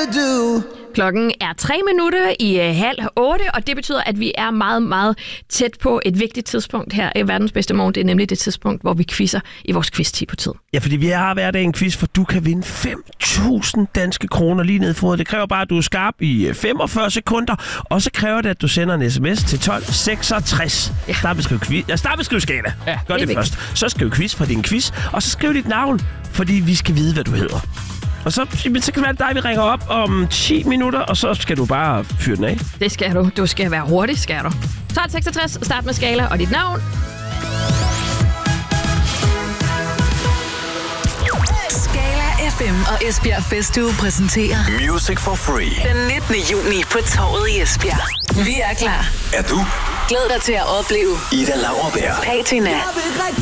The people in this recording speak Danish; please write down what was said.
Klokken er 7:03, og det betyder, at vi er meget, meget tæt på et vigtigt tidspunkt her i Verdens Bedste Morgen. Det er nemlig det tidspunkt, hvor vi quizzer i vores quiz-10 på tid. Ja, fordi vi har hver dag en quiz, for du kan vinde 5.000 danske kroner lige ned i fodet. Det kræver bare, at du er skarp i 45 sekunder, og så kræver det, at du sender en sms til 1266. Ja. Start med skriv skala. Ja, gør det først. Så skriv quiz for din quiz, og så skriv dit navn, fordi vi skal vide, hvad du hedder. Og så kan det være dig, vi ringer op om 10 minutter, og så skal du bare fyre den af. Det skal du. Du skal være hurtig, skal du. 1266, start med skala og dit navn. Skala FM og Esbjerg Festuge præsenterer Music for Free. den 19. juni på Torvet i Esbjerg. Vi er klar. Er du? Glæd dig til at opleve Ida Lauerberg, Patina,